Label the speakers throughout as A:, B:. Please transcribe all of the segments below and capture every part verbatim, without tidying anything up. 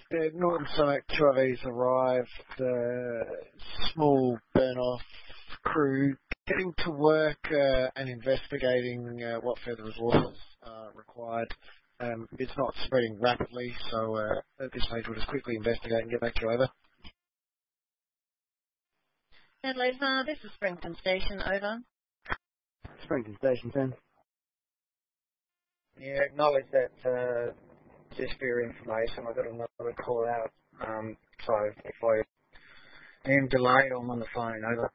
A: The Northern Summit two of E's arrived, uh, small burn-off crew getting to work uh, and investigating uh, what further resources are required. Um, it's not spreading rapidly, so uh, at this stage we'll just quickly investigate and get back to you, over.
B: Adelaide, uh, this is Springton Station, over.
C: Springton Station, ten.
D: Yeah, acknowledge that, uh, just for your information, I've got another call out, um, so if I am delayed, I'm on the phone, over.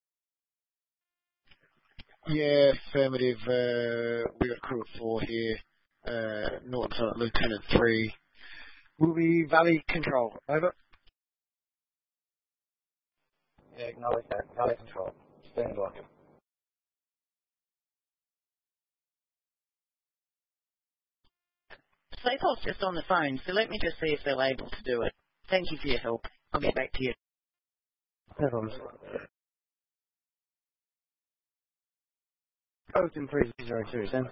A: Yeah, affirmative, uh, we got a crew of four here, uh, Northern Summit Lieutenant three. Will be Valley Control, over.
D: Yeah, acknowledge that, Valley Control, stand by.
B: Slaypole's just on the phone, so let me just see if they're able to do it. Thank you for your help. I'll get back to you.
C: No problems. Ocean three zero two, ten.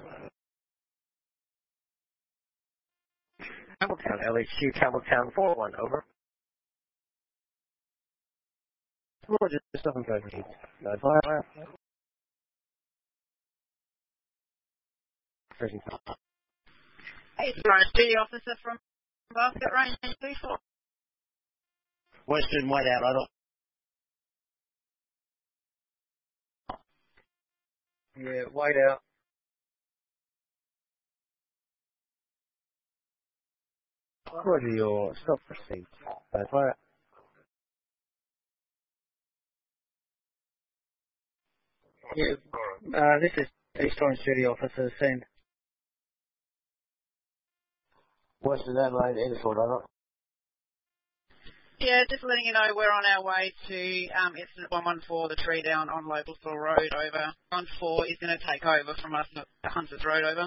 E: Campbelltown, L H Q, Campbelltown four one, over.
C: Roger, stop and go, please. No fire.
B: Hey, it's Ryan, duty officer from Basket Range two four.
E: Western white out, over.
D: Yeah, wait out.
C: Roger, your stop proceed. No fire.
D: Yeah, uh, this is East Orange Duty Officer, send.
C: Western Adelaide, Edgewood, over.
B: Yeah, just letting you know we're on our way to um, incident one one four, the tree down on Localsville Road, over. one four is going to take over from us at Hunters Road, over.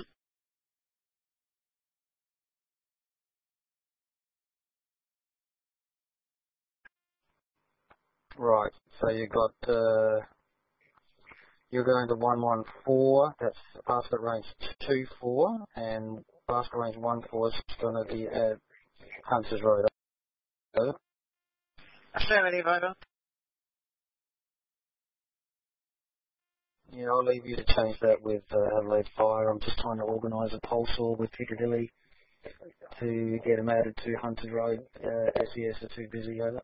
D: Right, so you got, uh, you're going to one one four, that's basket range two four, and basket range one four is going to be at Hunters Road. Over.
B: Affirmative, over.
D: Yeah, I'll leave you to change that with uh, Adelaide Fire. I'm just trying to organise a pulse or with Piccadilly to get them added to Hunters Road. Uh, S E S are too busy, over.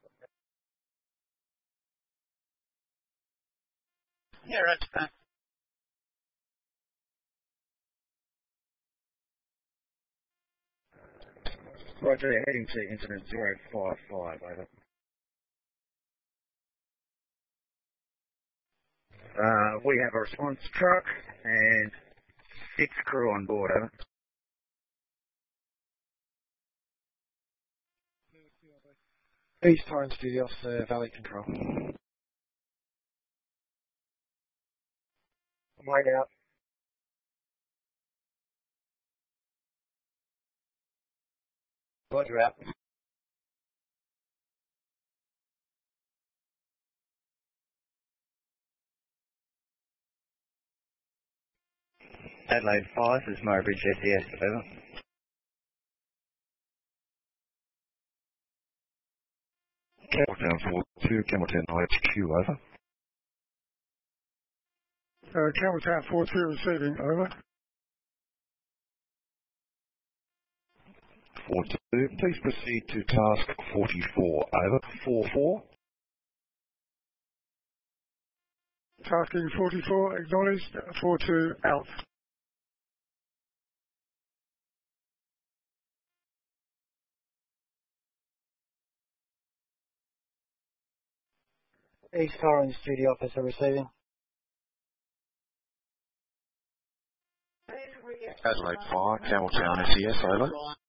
B: Yeah, right.
D: Roger, heading to incident zero five five, over. Uh, we have a response truck and six crew on board, over.
A: East Orange Duty Officer, Valley Control.
D: Wait out. Roger out.
E: Adelaide five, this is Murray Bridge S E S, over.
F: Campbelltown four two, Campbelltown I H Q, over.
G: Uh, Campbelltown four two receiving, over.
F: four two, please proceed to task forty-four, over. four four.
G: Tasking forty-four, acknowledged, four two out.
D: East Orange Duty Officer receiving.
F: Adelaide five, Campbelltown S E S, over.